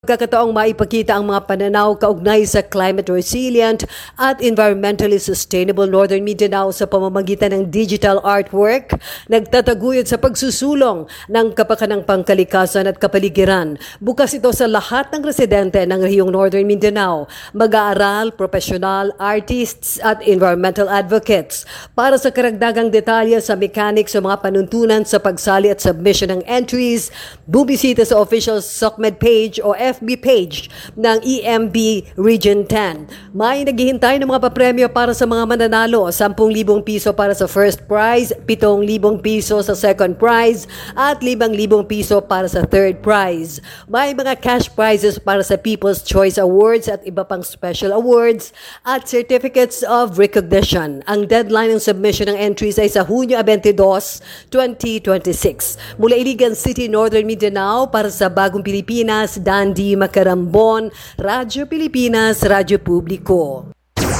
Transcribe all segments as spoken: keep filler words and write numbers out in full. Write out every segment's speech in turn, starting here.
Pagkakataong maipakita ang mga pananaw kaugnay sa climate resilient at environmentally sustainable Northern Mindanao sa pamamagitan ng digital artwork, nagtataguyod sa pagsusulong ng kapakanang pangkalikasan at kapaligiran. Bukas ito sa lahat ng residente ng rehiyong Northern Mindanao, mag-aaral, profesional, artists at environmental advocates. Para sa karagdagang detalye sa mechanics sa mga panuntunan sa pagsali at submission ng entries, bumisita sa official SOCMED page o F B page ng E M B Region ten. May naghihintay ng mga papremyo para sa mga mananalo, sampung libong piso para sa first prize, pitong libong piso sa second prize, at limang libong piso para sa third prize. May mga cash prizes para sa People's Choice Awards at iba pang special awards at certificates of recognition. Ang deadline ng submission ng entries ay sa Hunyo twenty-two, twenty twenty-six. Mula Iligan City, Northern Mindanao, para sa Bagong Pilipinas, Dandy Macarambon, Radyo Pilipinas, Radyo Publiko.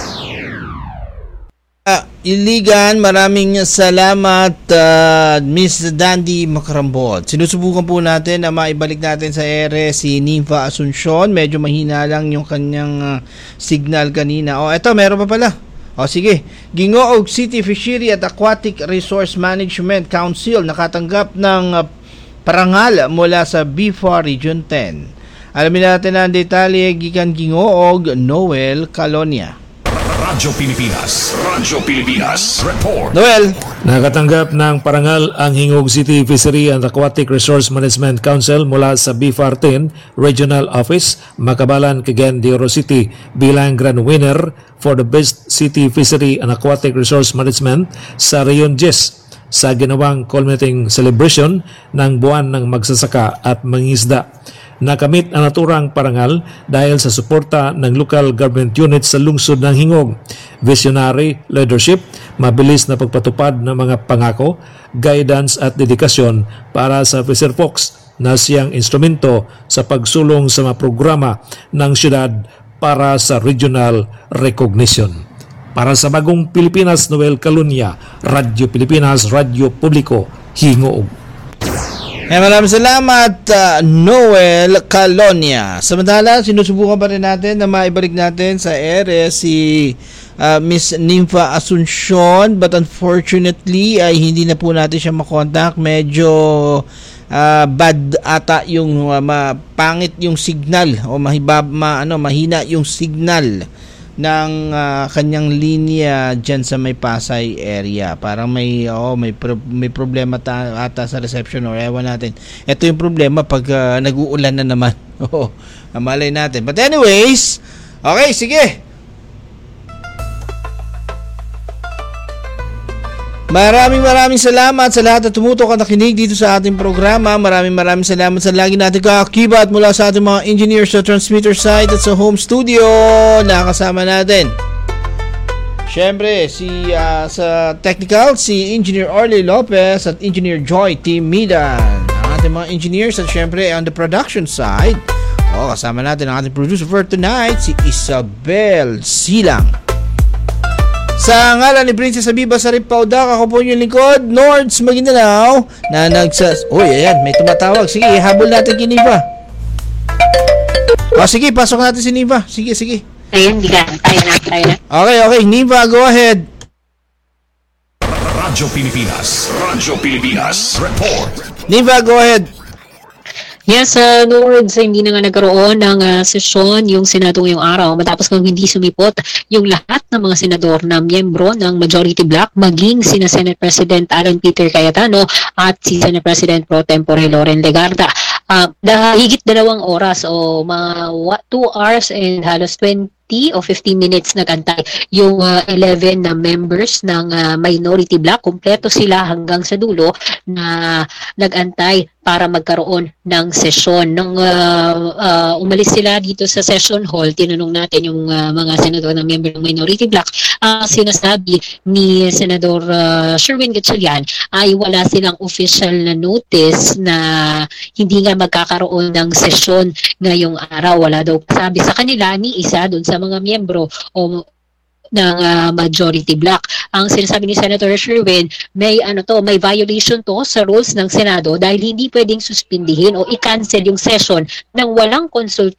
Uh, Iligan, maraming salamat uh, Miss Dandy Macarambon. Sinusubukan po natin na maibalik natin sa ere si Nympha Asuncion. Medyo mahina lang yung kanyang uh, signal kanina. O, oh, eto, meron pa pala. O, oh, sige. Gingoog City Fishery at Aquatic Resource Management Council nakatanggap ng uh, parangal mula sa B F A Region ten. Alamin natin ang detalye gikan Gingoog, Noel Calonia. Radyo Pilipinas, Radyo Pilipinas, report. Noel. Nakatanggap ng parangal ang Hingog City Fishery and Aquatic Resource Management Council mula sa B F A R ten Regional Office, Makabalan, Cagayan de Oro City bilang grand winner for the Best City Fishery and Aquatic Resource Management sa Region ten sa ginawang culminating celebration ng buwan ng magsasaka at mangisda. Nakamit ang naturang parangal dahil sa suporta ng local government units sa lungsod ng Hingog, visionary leadership, mabilis na pagpatupad ng mga pangako, guidance at dedikasyon para sa Fisher Folks na siyang instrumento sa pagsulong sa mga programa ng syudad para sa regional recognition. Para sa Bagong Pilipinas, Noel Calunya, Radyo Pilipinas, Radyo Publiko, Hingog. Eh, maraming salamat, uh, Noel Calonia. Samantala, sinusubukan pa rin natin na maibalik natin sa ere si uh, Miss Nympha Asuncion, but unfortunately ay hindi na po natin siya makontak. Medyo uh, bad ata yung uh, mapangit yung signal o mahibab, ma, ano, mahina yung signal ng uh, kanyang linya dyan sa may Pasay area. Parang may oh, may pro- may problema ta- ata sa reception or ewan natin. Ito yung problema pag uh, nag-uulan na naman. Oo, malay natin. But anyways, okay, sige. Maraming maraming salamat sa lahat na tumutok at nakinig dito sa ating programa. Maraming maraming salamat sa lagi natin kakakibat mula sa ating mga engineers sa transmitter side at sa home studio. Nakasama natin, syempre, si, uh, sa technical, si Engineer Orly Lopez at Engineer Joy Timidan. Ang ating mga engineers at syempre on the production side, oh, kasama natin ang ating producer for tonight, si Isabel Silang. Sa ngalan ni Princess Abiba Sarip Paudak, ako po yung lingkod, Nords Maguindanao, na nagsas... Uy, ayan, may tumatawag. Sige, habol natin kay Nympha. O, sige, pasok natin si Nympha. Sige, sige. Ayun, diga. Tayo na, tayo na. Okay, okay. Nympha, go ahead. Radyo Pilipinas, Radyo Pilipinas, report. Nympha, go ahead. Yes, uh, Lords, hindi na nga nagkaroon ng uh, sesyon yung Senado ngayong araw matapos kung hindi sumipot yung lahat ng mga senador na miyembro ng Majority Bloc, maging sina Senate President Alan Peter Cayetano at si Senate President Pro Tempore Loren Legarda. Uh, higit dalawang oras o mga two hours and halos twenty o fifteen minutes nagantay yung uh, eleven na members ng uh, Minority Bloc. Kompleto sila hanggang sa dulo na nagantay para magkaroon ng sesyon. Nung uh, uh, umalis sila dito sa session hall, tinanong natin yung uh, mga senador na member ng Minority Bloc. Ang uh, sinasabi ni Senador uh, Sherwin Gatchalian ay wala silang official na notice na hindi nga magkakaroon ng sesyon ngayong araw. Wala daw sabi sa kanila ni isa doon sa mga miyembro o ng uh, majority block. Ang sinasabi ni Senator Sherwin, may ano to, may violation to sa rules ng Senado dahil hindi pwedeng suspindihin o i-cancel yung session nang walang consultation